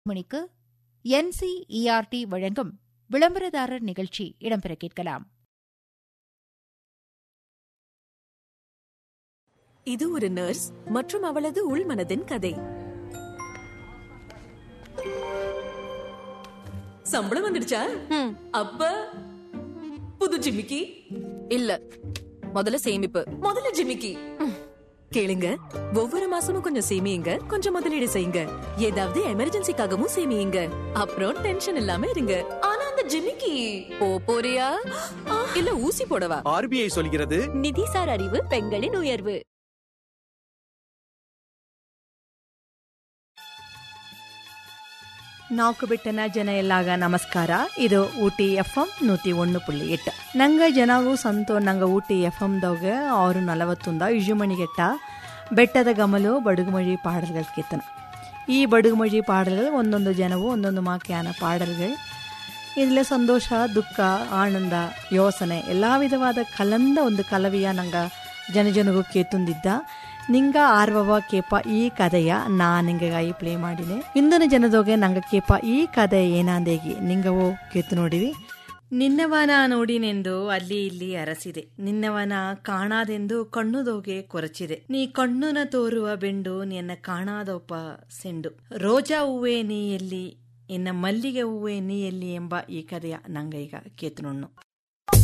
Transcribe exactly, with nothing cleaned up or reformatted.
மணிக்கு என்சிஇஆர்டி வழங்கும் விளம்பரதாரர் நிகழ்ச்சி இடம்பெற கேட்கலாம். இது ஒரு நர்ஸ் மற்றும் அவளது உள்மனதின் கதை. சம்பளம் வந்துடுச்சா? அப்ப புது ஜிமிக்கி இல்ல, முதல்ல சேமிப்பு. முதல்ல ஜிமிக்கி கேளுங்க. ஒவ்வொரு மாசமும் கொஞ்சம் சேமியுங்க, கொஞ்சம் முதலீடு செய்யுங்க. ஏதாவது எமர்ஜென்சிக்காகவும் சேமியுங்க. அப்புறம் டென்ஷன் இல்லாம இருங்க. ஆனா அந்த ஜிமிக்கி போ போறியா இல்ல ஊசி போடவா? ஆர்பிஐ சொல்கிறது, நிதிசார் அறிவு பெண்களின் உயர்வு. ನಾಲ್ಕು ಬಿಟ್ಟನ ಜನ ಎಲ್ಲಾಗ ನಮಸ್ಕಾರ. ಇದು ಊಟಿ ಎಫ್ ಎಂ ನೂತಿ ಒಂದು ಪುಳ್ಳಿ ಎಟ್ಟು. ನಂಗೆ ಜನಗೂ ಸಂತೋ ನಂಗೆ ಊಟಿ ಎಫ್ ಎಮ್ದಾಗ ಆರು ನಲವತ್ತೊಂದ ಇಜುಮಣಿಗೆಟ್ಟ ಬೆಟ್ಟದ ಗಮಲು ಬಡುಗುಮಳಿ ಪಾಡಲ್ಗಳ ಕೀರ್ತನ. ಈ ಬಡುಗುಮಳಿ ಪಾಡಲ್ಗಳು ಒಂದೊಂದು ಜನವು ಒಂದೊಂದು ಮಾಕ್ಯಾನ ಪಾಡಲ್ಗಳು. ಇದರಲ್ಲಿ ಸಂತೋಷ, ದುಃಖ, ಆನಂದ, ಯೋಸನೆ ಎಲ್ಲ ವಿಧವಾದ ಕಲಂದ ಒಂದು ಕಲವಿಯ ನಂಗೆ ಜನಜನಗೂ ಕೇತುಂದಿದ್ದ. ನಿಂಗ ಆರ್ವವ ಕೇಪ ಈ ಕಥೆಯ ನಾ ನಿಂಗಾಗಿ ಪ್ಲೇ ಮಾಡಿದೆ. ಇಂದಿನ ಜನದೋಗೆ ನಂಗೆ ಕೇಪ ಈ ಕಥೆ ಏನಾಂದೇಗಿ ನಿಂಗವೋ ಕೇತು ನೋಡಿವಿ. ನಿನ್ನವನ ನೋಡಿನೆಂದು ಅಲ್ಲಿ ಇಲ್ಲಿ ಅರಸಿದೆ, ನಿನ್ನವನ ಕಾಣಾದೆಂದು ಕಣ್ಣುದೋಗೆ ಕೊರಚಿದೆ. ನೀ ಕಣ್ಣುನ ತೋರುವ ಬೆಂಡು ನಿನ್ನ ಕಾಣಾದೊಪ್ಪ ಸೆಂಡು. ರೋಜಾ ಹೂವೇ ನೀ ಎಲ್ಲಿ, ಇನ್ನ ಮಲ್ಲಿಗೆ ಹೂವೇ ನೀ ಎಲ್ಲಿ ಎಂಬ ಈ ಕಥೆಯ ನಂಗೀಗ ಕೇತು ನೋಡ್ನು.